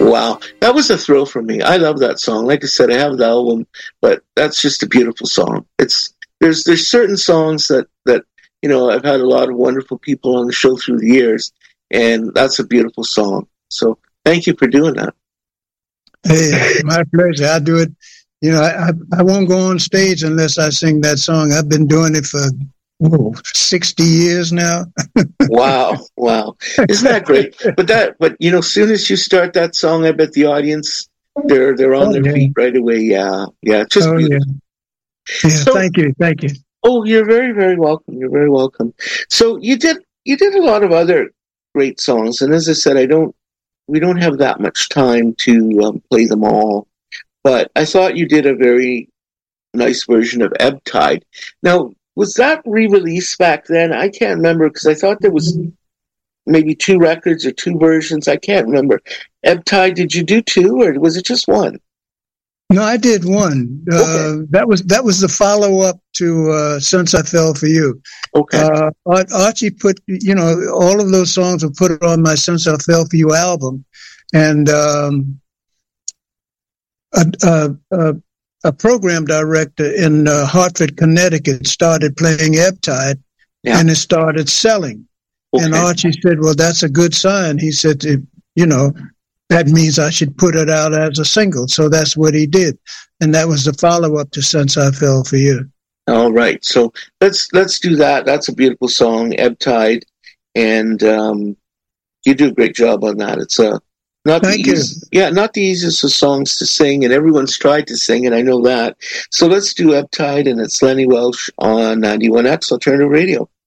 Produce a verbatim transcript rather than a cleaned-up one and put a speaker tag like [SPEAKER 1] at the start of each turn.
[SPEAKER 1] Wow, that was a thrill for me. I love that song. Like I said, I have the album, but that's just a beautiful song. It's there's there's certain songs that that you know I've had a lot of wonderful people on the show through the years, and that's a beautiful song. So thank you for doing that.
[SPEAKER 2] Hey, my pleasure. I do it. You know, I, I I won't go on stage unless I sing that song. I've been doing it for oh, sixty years now.
[SPEAKER 1] Wow, wow. Isn't that great? But that, but you know, as soon as you start that song, I bet the audience, they're they're on
[SPEAKER 2] Oh,
[SPEAKER 1] their
[SPEAKER 2] yeah.
[SPEAKER 1] feet right away. Yeah, yeah, just
[SPEAKER 2] Oh, yeah.
[SPEAKER 1] beautiful.
[SPEAKER 2] Yeah,
[SPEAKER 1] So-
[SPEAKER 2] thank you. Thank you.
[SPEAKER 1] Oh, you're very, very welcome. You're very welcome. So you did you did a lot of other great songs, and as I said, I don't we don't have that much time to um, play them all. But I thought you did a very nice version of Ebb Tide. Now, was that re-released back then? I can't remember because I thought there was maybe two records or two versions. I can't remember. Ebb Tide, did you do two, or was it just one?
[SPEAKER 2] No, I did one. Uh,
[SPEAKER 1] Okay.
[SPEAKER 2] that was that was the follow up to uh, "Since I Fell for You."
[SPEAKER 1] Okay.
[SPEAKER 2] Uh, Ar- Archie put, you know, all of those songs were put on my "Since I Fell for You" album, and um, a, a, a, a program director in uh, Hartford, Connecticut, started playing Ebb Tide,
[SPEAKER 1] Yeah.
[SPEAKER 2] and it started selling.
[SPEAKER 1] Okay.
[SPEAKER 2] And Archie said, "Well, that's a good sign." He said, "You know, that means I should put it out as a single." So that's what he did, and that was the follow up to "Since I Fell for You."
[SPEAKER 1] All right. So let's let's do that. That's a beautiful song, Ebb Tide, and um, you do a great job on that. It's a not
[SPEAKER 2] Thank
[SPEAKER 1] the
[SPEAKER 2] you.
[SPEAKER 1] easy, yeah, not the easiest of songs to sing, and everyone's tried to sing it. I know that. So let's do Ebb Tide, and it's Lenny Welsh on ninety-one X Alternative Radio.